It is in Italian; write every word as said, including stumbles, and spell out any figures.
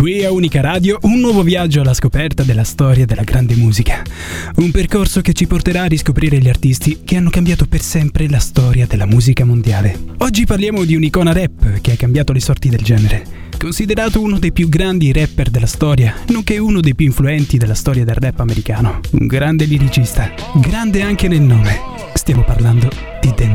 Qui a Unica Radio, un nuovo viaggio alla scoperta della storia della grande musica. Un percorso che ci porterà a riscoprire gli artisti che hanno cambiato per sempre la storia della musica mondiale. Oggi parliamo di un'icona rap che ha cambiato le sorti del genere. Considerato uno dei più grandi rapper della storia, nonché uno dei più influenti della storia del rap americano. Un grande liricista, grande anche nel nome. Stiamo parlando di Denzel.